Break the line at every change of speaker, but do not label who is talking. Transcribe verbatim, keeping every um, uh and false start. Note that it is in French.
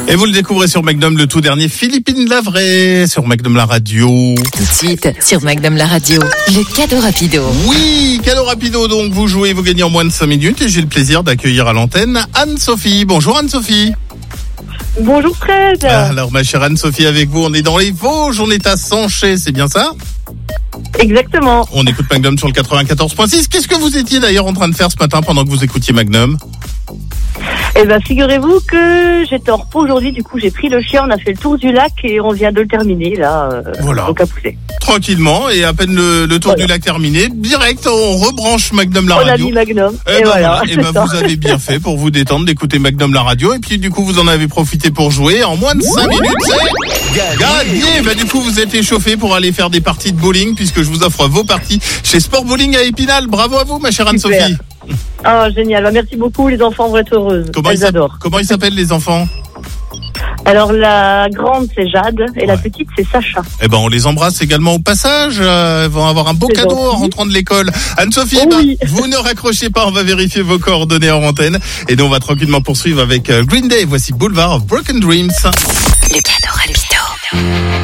Et vous le découvrez sur Magnum, le tout dernier Philippine Lavray sur Magnum la radio.
Tout de suite sur Magnum la radio, le cadeau rapido.
Oui, cadeau rapido, donc vous jouez, vous gagnez en moins de cinq minutes et j'ai le plaisir d'accueillir à l'antenne Anne-Sophie. Bonjour Anne-Sophie.
Bonjour Fred.
Alors ma chère Anne-Sophie, avec vous, on est dans les Vosges, on est à Sanché, c'est bien ça ?
Exactement.
On écoute Magnum sur le quatre-vingt-quatorze point six. Qu'est-ce que vous étiez d'ailleurs en train de faire ce matin pendant que vous écoutiez Magnum ?
Eh ben, figurez-vous que j'étais en repos aujourd'hui, du coup j'ai pris le chien, on a fait le tour du lac et on vient de le terminer là, euh,
voilà.
Donc à pousser.
Tranquillement, et à peine le, le tour
voilà.
du lac terminé, direct on rebranche Magnum la
on
radio.
On a mis Magnum,
et,
et
ben
voilà.
voilà. Et ben vous avez bien fait pour vous détendre d'écouter Magnum la radio, et puis du coup vous en avez profité pour jouer. En moins de cinq minutes, c'est gagné. Bah du coup vous êtes échauffé pour aller faire des parties de bowling, puisque je vous offre vos parties chez Sport Bowling à Épinal. Bravo à vous ma chère
Super.
Anne-Sophie.
Oh génial, bah, merci beaucoup, les enfants vont être heureuses.
Comment
Elles
ils
adorent.
Comment ils s'appellent les enfants ?
Alors la grande c'est Jade et ouais. La petite c'est Sacha.
Eh ben on les embrasse également au passage. Euh, elles vont avoir un beau
c'est
cadeau
gentil.
en rentrant de l'école. Anne-Sophie,
oh, oui.
ben, vous ne raccrochez pas, on va vérifier vos coordonnées en antenne. Et donc on va tranquillement poursuivre avec Green Day. Voici Boulevard of Broken Dreams.
Le cadeau rapido.